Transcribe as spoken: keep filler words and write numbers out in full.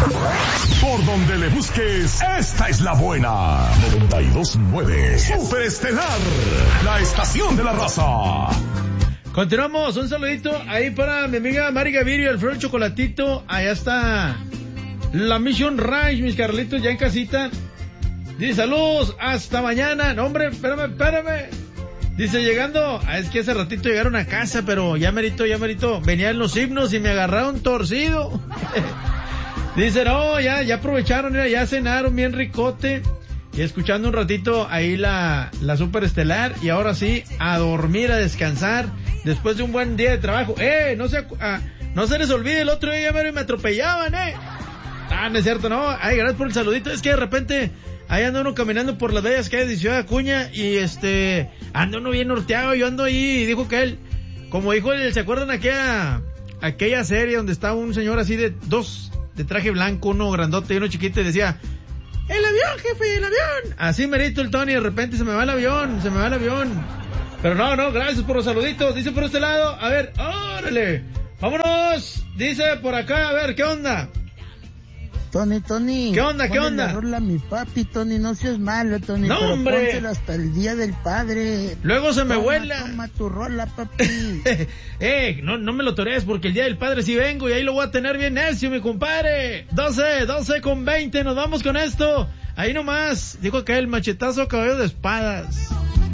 Por donde le busques, esta es la buena. noventa y dos punto nueve Super Estelar, la estación de la raza. Continuamos, un saludito ahí para mi amiga Mari Gavirio, el Flor Chocolatito. Allá está la Mission Ranch, mis Carlitos, ya en casita. Dice, saludos, hasta mañana. No, hombre, espérame, espérame. Dice, llegando, ah, es que hace ratito llegaron a casa, pero ya merito, ya merito. Venían los himnos y me agarraron torcido. Dice, no, ya, ya aprovecharon, mira, ya cenaron bien ricote. Y escuchando un ratito ahí la, la Super Estelar. Y ahora sí, a dormir, a descansar. Después de un buen día de trabajo. Eh, no se, ah, no se les olvide, el otro día me, me atropellaban, eh. Ah, no es cierto, no. Ay, gracias por el saludito. Es que de repente, ahí anda uno caminando por las bellas calles de Ciudad Acuña. Y este, anda uno bien norteado. Yo ando ahí, y dijo que él, como dijo él, ¿se acuerdan aquella, aquella serie donde estaba un señor así de dos, de traje blanco, uno grandote y uno chiquito, y decía, el avión, jefe, el avión? Así merito el Tony, de repente se me va el avión, se me va el avión. Pero no, no, gracias por los saluditos. Dice por este lado, a ver, órale, vámonos. Dice por acá, a ver, ¿qué onda? Tony, Tony. ¿Qué onda, qué onda? La rola a mi papi, Tony, no seas malo, Tony. No, pero hombre. Pónsela hasta el día del padre. Luego se me toma, vuela. Toma tu rola, papi. eh, no, no me lo torees porque el día del padre sí vengo y ahí lo voy a tener bien necio, mi compadre. doce, doce con veinte, nos vamos con esto. Ahí nomás, dijo que el machetazo caballo de espadas.